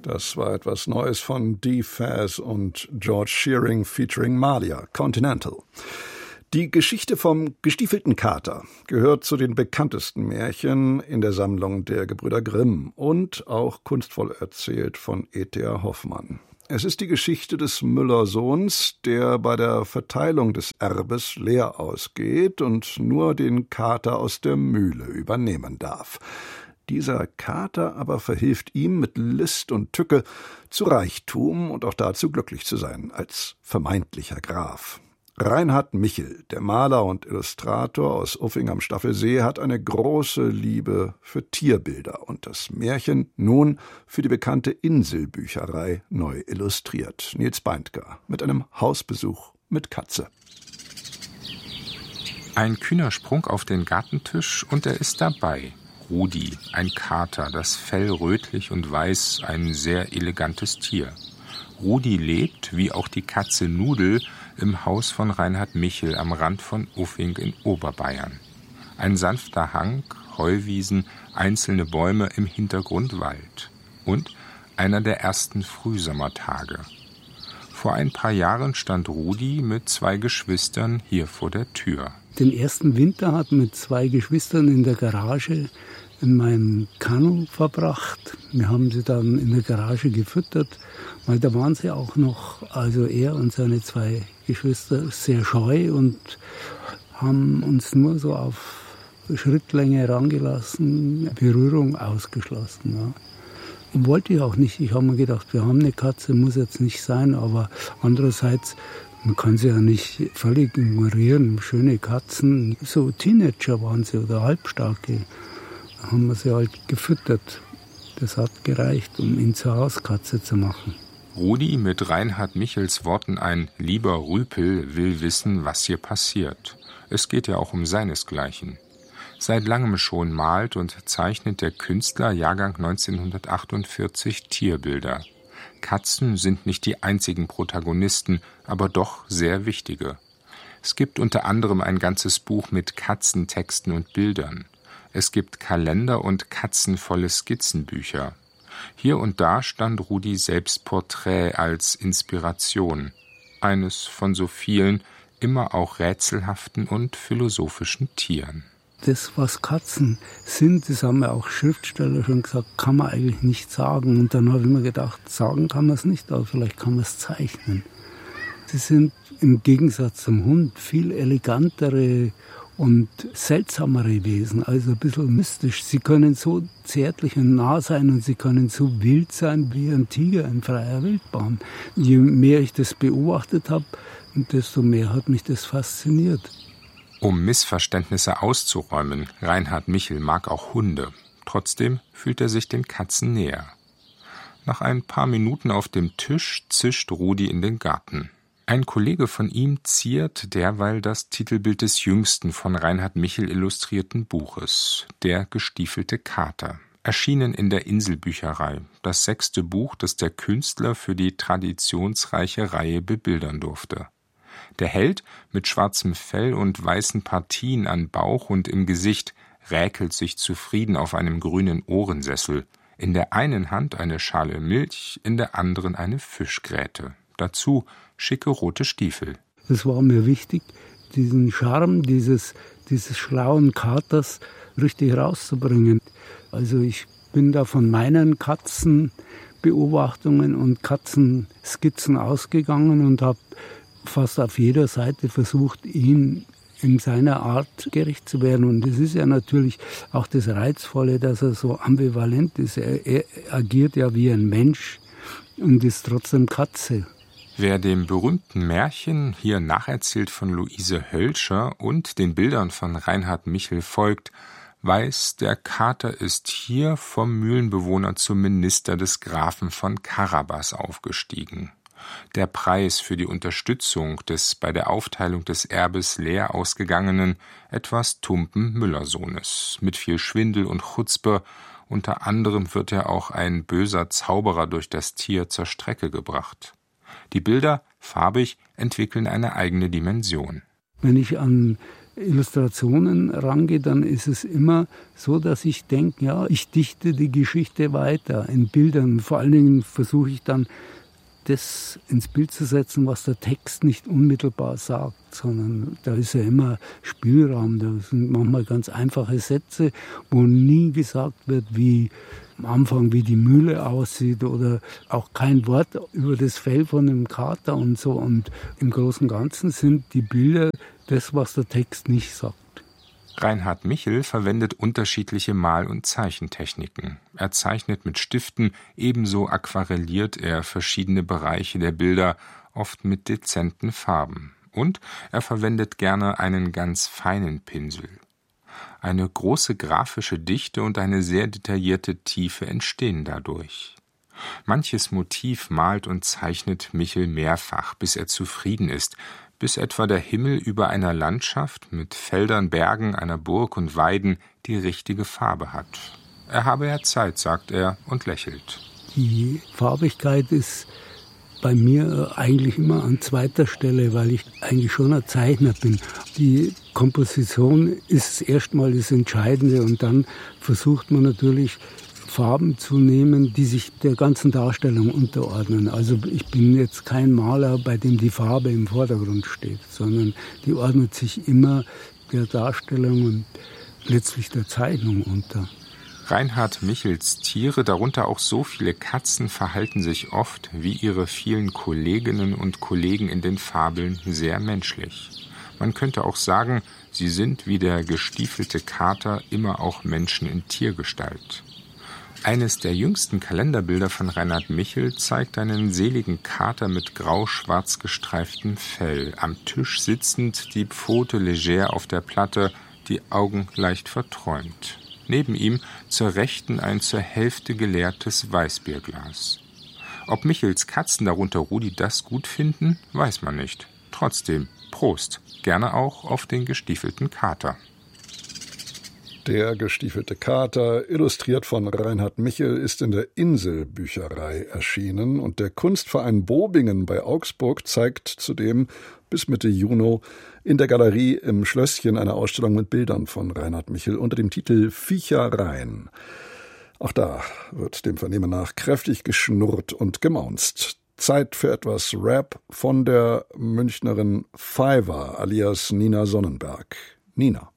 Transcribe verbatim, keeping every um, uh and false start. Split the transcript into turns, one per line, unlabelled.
Das war etwas Neues von Dee Faz und George Shearing featuring Malia, Continental. Die Geschichte vom gestiefelten Kater gehört zu den bekanntesten Märchen in der Sammlung der Gebrüder Grimm und auch kunstvoll erzählt von E T A Hoffmann. Es ist die Geschichte des Müllersohns, der bei der Verteilung des Erbes leer ausgeht und nur den Kater aus der Mühle übernehmen darf. Dieser Kater aber verhilft ihm mit List und Tücke zu Reichtum und auch dazu glücklich zu sein, als vermeintlicher Graf. Reinhard Michel, der Maler und Illustrator aus Uffing am Staffelsee, hat eine große Liebe für Tierbilder und das Märchen nun für die bekannte Inselbücherei neu illustriert. Nils Beindker mit einem Hausbesuch mit Katze.
Ein kühner Sprung auf den Gartentisch und er ist dabei. Rudi, ein Kater, das Fell rötlich und weiß, ein sehr elegantes Tier. Rudi lebt, wie auch die Katze Nudel, im Haus von Reinhard Michel am Rand von Uffing in Oberbayern. Ein sanfter Hang, Heuwiesen, einzelne Bäume, im Hintergrund Wald. Und einer der ersten Frühsommertage. Vor ein paar Jahren stand Rudi mit zwei Geschwistern hier vor der Tür.
Den ersten Winter hat mit zwei Geschwistern in der Garage in meinem Kanu verbracht. Wir haben sie dann in der Garage gefüttert, weil da waren sie auch noch, also er und seine zwei Geschwister, sehr scheu und haben uns nur so auf Schrittlänge herangelassen, Berührung ausgeschlossen. Ja. Und wollte ich auch nicht. Ich habe mir gedacht, wir haben eine Katze, muss jetzt nicht sein, aber andererseits, man kann sie ja nicht völlig ignorieren. Schöne Katzen, so Teenager waren sie oder Halbstarke. Da haben wir sie halt gefüttert. Das hat gereicht, um ihn zur Hauskatze zu machen.
Rudi mit Reinhard Michels Worten ein lieber Rüpel will wissen, was hier passiert. Es geht ja auch um seinesgleichen. Seit langem schon malt und zeichnet der Künstler Jahrgang neunzehnhundertachtundvierzig Tierbilder. Katzen sind nicht die einzigen Protagonisten, aber doch sehr wichtige. Es gibt unter anderem ein ganzes Buch mit Katzentexten und Bildern. Es gibt Kalender und katzenvolle Skizzenbücher. Hier und da stand Rudi selbst Porträt als Inspiration. Eines von so vielen, immer auch rätselhaften und philosophischen Tieren.
Das, was Katzen sind, das haben ja auch Schriftsteller schon gesagt, kann man eigentlich nicht sagen. Und dann habe ich mir gedacht, sagen kann man es nicht, aber vielleicht kann man es zeichnen. Sie sind im Gegensatz zum Hund viel elegantere und seltsamere Wesen, also ein bisschen mystisch. Sie können so zärtlich und nah sein und sie können so wild sein wie ein Tiger in freier Wildbahn. Je mehr ich das beobachtet habe, desto mehr hat mich das fasziniert.
Um Missverständnisse auszuräumen, Reinhard Michel mag auch Hunde. Trotzdem fühlt er sich den Katzen näher. Nach ein paar Minuten auf dem Tisch zischt Rudi in den Garten. Ein Kollege von ihm ziert derweil das Titelbild des jüngsten von Reinhard Michel illustrierten Buches, Der gestiefelte Kater, erschienen in der Inselbücherei, das sechste Buch, das der Künstler für die traditionsreiche Reihe bebildern durfte. Der Held mit schwarzem Fell und weißen Partien an Bauch und im Gesicht räkelt sich zufrieden auf einem grünen Ohrensessel, in der einen Hand eine Schale Milch, in der anderen eine Fischgräte. Dazu schicke rote Stiefel.
Es war mir wichtig, diesen Charme dieses, dieses schlauen Katers richtig rauszubringen. Also ich bin da von meinen Katzenbeobachtungen und Katzenskizzen ausgegangen und habe fast auf jeder Seite versucht, ihn in seiner Art gerecht zu werden. Und es ist ja natürlich auch das Reizvolle, dass er so ambivalent ist. Er, er agiert ja wie ein Mensch und ist trotzdem Katze.
Wer dem berühmten Märchen, hier nacherzählt von Luise Hölscher, und den Bildern von Reinhard Michel folgt, weiß, der Kater ist hier vom Mühlenbewohner zum Minister des Grafen von Carabas aufgestiegen. Der Preis für die Unterstützung des bei der Aufteilung des Erbes leer ausgegangenen, etwas tumpen Müllersohnes. Mit viel Schwindel und Chutzpe, unter anderem wird er auch ein böser Zauberer durch das Tier zur Strecke gebracht. Die Bilder, farbig, entwickeln eine eigene Dimension.
Wenn ich an Illustrationen rangehe, dann ist es immer so, dass ich denke, ja, ich dichte die Geschichte weiter in Bildern. Vor allen Dingen versuche ich dann, das ins Bild zu setzen, was der Text nicht unmittelbar sagt, sondern da ist ja immer Spielraum. Da sind manchmal ganz einfache Sätze, wo nie gesagt wird, wie am Anfang, wie die Mühle aussieht oder auch kein Wort über das Fell von einem Kater und so. Und im Großen und Ganzen sind die Bilder das, was der Text nicht sagt.
Reinhard Michel verwendet unterschiedliche Mal- und Zeichentechniken. Er zeichnet mit Stiften, ebenso aquarelliert er verschiedene Bereiche der Bilder, oft mit dezenten Farben. Und er verwendet gerne einen ganz feinen Pinsel. Eine große grafische Dichte und eine sehr detaillierte Tiefe entstehen dadurch. Manches Motiv malt und zeichnet Michel mehrfach, bis er zufrieden ist, bis etwa der Himmel über einer Landschaft mit Feldern, Bergen, einer Burg und Weiden die richtige Farbe hat. Er habe ja Zeit, sagt er und lächelt.
Die Farbigkeit ist bei mir eigentlich immer an zweiter Stelle, weil ich eigentlich schon ein Zeichner bin. Die Komposition ist erstmal das Entscheidende und dann versucht man natürlich Farben zu nehmen, die sich der ganzen Darstellung unterordnen. Also ich bin jetzt kein Maler, bei dem die Farbe im Vordergrund steht, sondern die ordnet sich immer der Darstellung und letztlich der Zeichnung unter.
Reinhard Michels Tiere, darunter auch so viele Katzen, verhalten sich oft, wie ihre vielen Kolleginnen und Kollegen in den Fabeln, sehr menschlich. Man könnte auch sagen, sie sind wie der gestiefelte Kater immer auch Menschen in Tiergestalt. Eines der jüngsten Kalenderbilder von Reinhard Michel zeigt einen seligen Kater mit grau-schwarz gestreiftem Fell, am Tisch sitzend, die Pfote leger auf der Platte, die Augen leicht verträumt. Neben ihm zur Rechten ein zur Hälfte geleertes Weißbierglas. Ob Michels Katzen, darunter Rudi, das gut finden, weiß man nicht. Trotzdem, Prost, gerne auch auf den gestiefelten Kater.
Der gestiefelte Kater, illustriert von Reinhard Michel, ist in der Insel-Bücherei erschienen und der Kunstverein Bobingen bei Augsburg zeigt zudem bis Mitte Juni in der Galerie im Schlösschen eine Ausstellung mit Bildern von Reinhard Michel unter dem Titel Viechereien. Auch da wird dem Vernehmen nach kräftig geschnurrt und gemaunzt. Zeit für etwas Rap von der Münchnerin Fiverr alias Nina Sonnenberg. Nina.